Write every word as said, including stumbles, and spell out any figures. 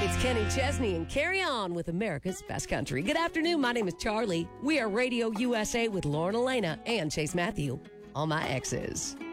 It's Kenny Chesney and Carry On with America's Best Country. Good afternoon. My name is Charlie. We are Radio U S A with Lauren Elena and Chase Matthew. All my exes.